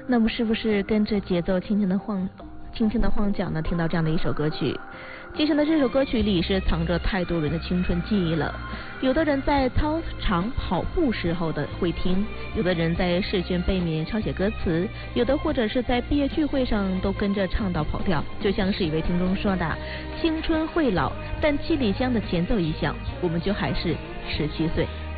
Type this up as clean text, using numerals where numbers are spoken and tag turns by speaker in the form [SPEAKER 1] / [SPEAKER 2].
[SPEAKER 1] 那么是不是跟着节奏轻轻的晃脚呢？听到这样的一首歌曲，接下来这首歌曲里是藏着太多人的青春记忆了。有的人在操场跑步时候的会听，有的人在试卷背面抄写歌词，有的或者是在毕业聚会上都跟着唱到跑调。就像是一位听众说的：“青春会老，但七里香的前奏一响，我们就还是17岁。”